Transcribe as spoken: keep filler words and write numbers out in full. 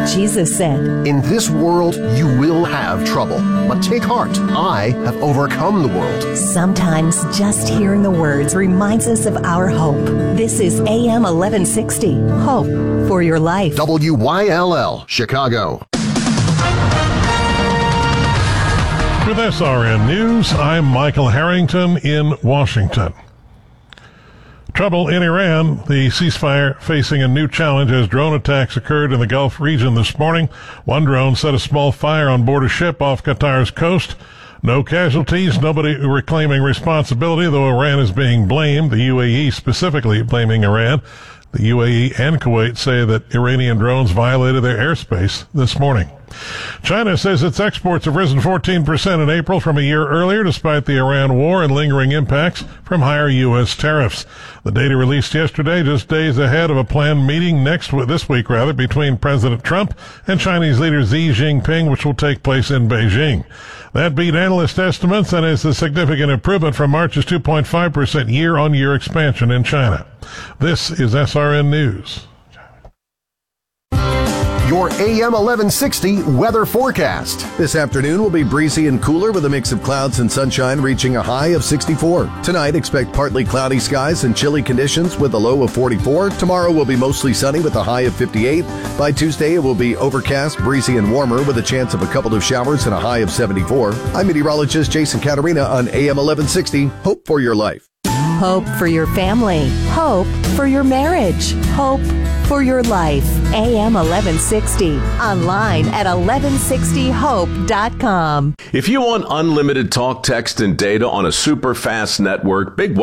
Jesus said, "In this world you will have trouble, but take heart. I have overcome the world." Sometimes just hearing the words reminds us of our hope. This is A M eleven sixty, Hope for Your Life. W Y L L, Chicago. With S R N News, I'm Michael Harrington in Washington. Trouble in Iran. The ceasefire facing a new challenge as drone attacks occurred in the Gulf region this morning. One drone set a small fire on board a ship off Qatar's coast. No casualties, nobody reclaiming responsibility, though Iran is being blamed, the U A E specifically blaming Iran. The U A E and Kuwait say that Iranian drones violated their airspace this morning. China says its exports have risen fourteen percent in April from a year earlier, despite the Iran war and lingering impacts from higher U S tariffs. The data released yesterday, just days ahead of a planned meeting next this week, rather, between President Trump and Chinese leader Xi Jinping, which will take place in Beijing. That beat analyst estimates and is a significant improvement from March's two point five percent year-on-year expansion in China. This is S R N News. Your A M eleven sixty weather forecast. This afternoon will be breezy and cooler with a mix of clouds and sunshine reaching a high of sixty-four. Tonight, expect partly cloudy skies and chilly conditions with a low of forty-four. Tomorrow will be mostly sunny with a high of fifty-eight. By Tuesday, it will be overcast, breezy, and warmer with a chance of a couple of showers and a high of seventy-four. I'm meteorologist Jason Caterina on A M eleven sixty. Hope for your life. Hope for your family. Hope for your marriage. Hope for your life. A M eleven sixty. Online at eleven sixty hope dot com. If you want unlimited talk, text, and data on a super fast network, Big